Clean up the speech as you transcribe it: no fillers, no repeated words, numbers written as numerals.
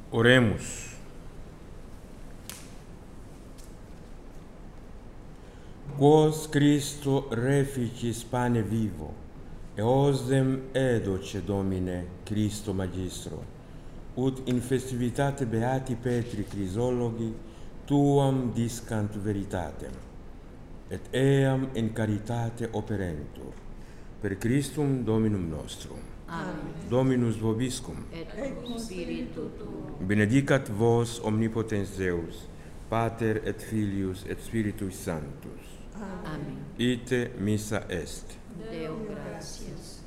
Oremus. Quos Christo reficis pane vivo, eosdem edoce Domine Christo Magistro, ut in festivitate beati Petri Chrysologi tuam discant veritatem, et eam in caritate operentur, per Christum Dominum nostrum. Amen. Dominus vobiscum. Et cum spiritu tuo. Benedicat vos omnipotens Deus, Pater et Filius et Spiritus Sanctus. Amen. Ite missa est. Deo gratias.